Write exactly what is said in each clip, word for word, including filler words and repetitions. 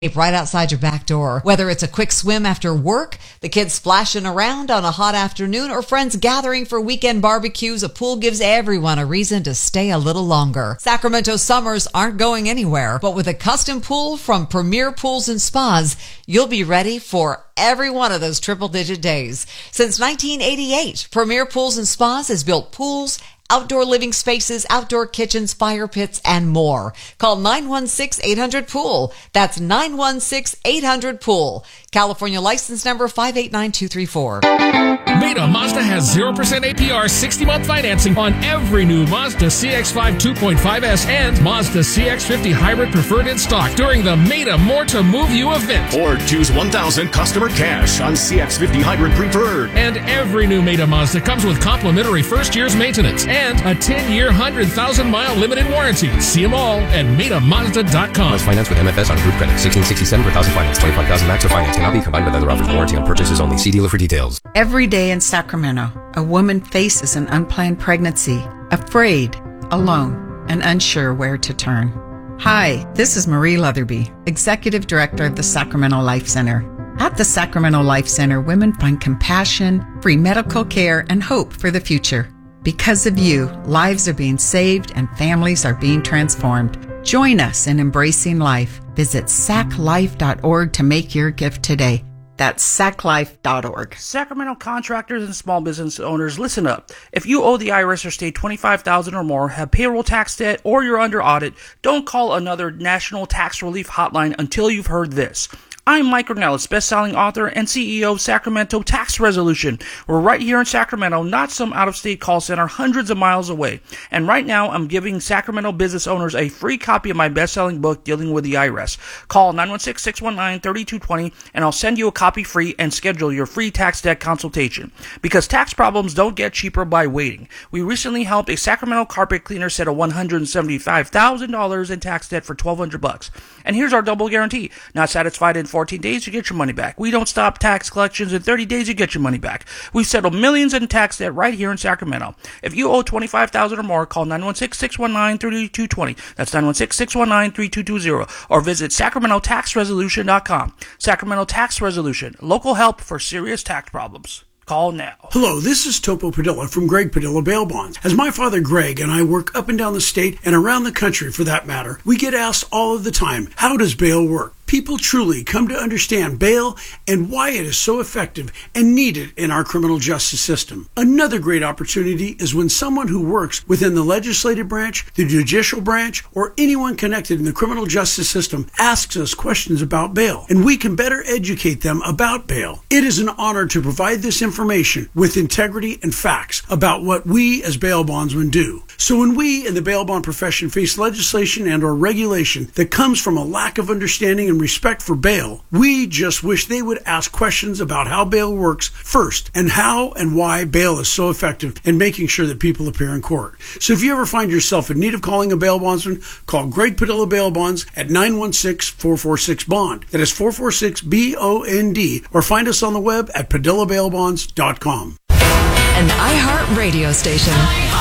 right outside your back door. Whether it's a quick swim after work, the kids splashing around on a hot afternoon, or friends gathering for weekend barbecues, a pool gives everyone a reason to stay a little longer. Sacramento summers aren't going anywhere, but with a custom pool from Premier Pools and Spas, you'll be ready for every one of those triple-digit days. Since nineteen eighty-eight, Premier Pools and Spas has built pools, outdoor living spaces, outdoor kitchens, fire pits, and more. Call nine one six, eight hundred, pool. That's nine one six, eight hundred, pool. California license number five eight nine two three four. Meda Mazda has zero percent A P R sixty-month financing on every new Mazda C X five two point five S and Mazda C X fifty Hybrid Preferred in stock during the Meda More to Move You event. Or choose one thousand customer cash on C X fifty Hybrid Preferred. And every new Meda Mazda comes with complimentary first year's maintenance and a ten-year, one hundred thousand mile limited warranty. See them all at Meda Mazda dot com. Must finance with M F S on group credit. sixteen sixty-seven per thousand finance. twenty-five thousand max of finance. Cannot be combined with other offers. Warranty on purchases only. See dealer for details. Every day in Sacramento, a woman faces an unplanned pregnancy, afraid, alone, and unsure where to turn. Hi, this is Marie Leatherby, Executive Director of the Sacramento Life Center. At the Sacramento Life Center, women find compassion, free medical care, and hope for the future. Because of you, lives are being saved and families are being transformed. Join us in embracing life. Visit sac life dot org to make your gift today. That's sac life dot org. Sacramento contractors and small business owners, listen up. If you owe the I R S or state twenty-five thousand dollars or more, have payroll tax debt, or you're under audit, don't call another national tax relief hotline until you've heard this. I'm Mike Ornelas, best-selling author and C E O of Sacramento Tax Resolution. We're right here in Sacramento, not some out-of-state call center hundreds of miles away. And right now, I'm giving Sacramento business owners a free copy of my best-selling book, Dealing with the I R S. Call nine one six, six one nine, three two two zero, and I'll send you a copy free and schedule your free tax debt consultation. Because tax problems don't get cheaper by waiting. We recently helped a Sacramento carpet cleaner settle one hundred seventy-five thousand dollars in tax debt for twelve hundred bucks. And here's our double guarantee. Not satisfied in fourteen days, you get your money back. We don't stop tax collections. In thirty days, you get your money back. We've settled millions in tax debt right here in Sacramento. If you owe twenty-five thousand dollars or more, call nine one six, six one nine, three two two zero. That's nine one six, six one nine, three two two zero. Or visit sacramento tax resolution dot com. Sacramento Tax Resolution. Local help for serious tax problems. Call now. Hello, this is Topo Padilla from Greg Padilla Bail Bonds. As my father Greg and I work up and down the state and around the country for that matter, we get asked all of the time, how does bail work? People truly come to understand bail and why it is so effective and needed in our criminal justice system. Another great opportunity is when someone who works within the legislative branch, the judicial branch, or anyone connected in the criminal justice system asks us questions about bail, and we can better educate them about bail. It is an honor to provide this information with integrity and facts about what we as bail bondsmen do. So when we in the bail bond profession face legislation and or regulation that comes from a lack of understanding and respect for bail, we just wish they would ask questions about how bail works first and how and why bail is so effective in making sure that people appear in court. So if you ever find yourself in need of calling a bail bondsman, call Greg Padilla Bail Bonds at nine one six, four four six, BOND. That is four four six, B O N D, or find us on the web at padilla bail bonds dot com. An iHeart radio station.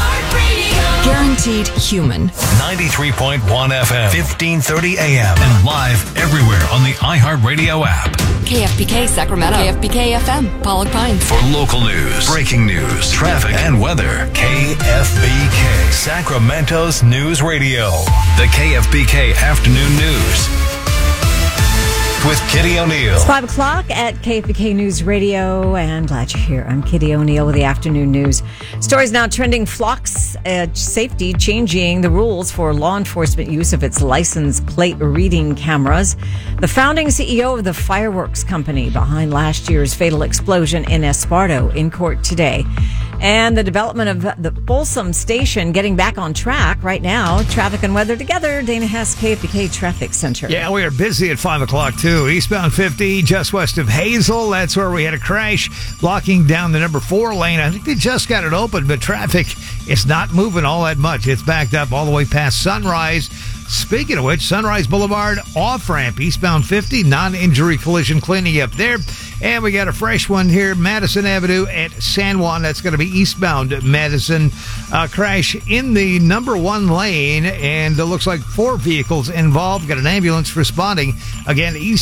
Guaranteed human. ninety-three point one F M, fifteen thirty A M, and live everywhere on the iHeartRadio app. K F B K Sacramento. K F B K F M, Pollock Pines. For local news, breaking news, traffic, and weather, K F B K, Sacramento's News Radio. The K F B K Afternoon News with Kitty O'Neill. It's five o'clock at K F B K News Radio, and glad you're here. I'm Kitty O'Neill with the afternoon news. Stories now trending. Flock's uh, Safety changing the rules for law enforcement use of its license plate reading cameras. The founding C E O of the fireworks company behind last year's fatal explosion in Esparto in court today. And the development of the Folsom Station getting back on track right now. Traffic and weather together. Dana Hess, K F B K Traffic Center. Yeah, we are busy at five o'clock, too. Eastbound fifty, just west of Hazel. That's where we had a crash, blocking down the number four lane. I think they just got it open, but traffic is not moving all that much. It's backed up all the way past Sunrise. Speaking of which, Sunrise Boulevard off-ramp, eastbound fifty, non-injury collision cleaning up there. And we got a fresh one here, Madison Avenue at San Juan. That's going to be eastbound Madison. Uh, crash in the number one lane, and it looks like four vehicles involved. Got an ambulance responding. Again, east